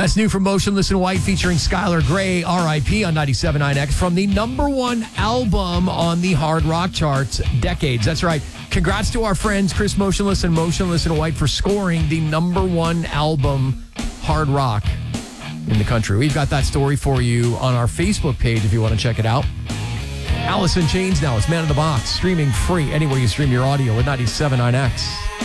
That's new from Motionless in White featuring Skylar Grey, R.I.P. on 97.9X from the number one album on the hard rock charts, Decades. That's right. Congrats to our friends Chris Motionless and Motionless in White for scoring the number one album hard rock in the country. We've got that story for you on our Facebook page if you want to check it out. Alice in Chains now. It's Man in the Box, streaming free anywhere you stream your audio at 97.9X.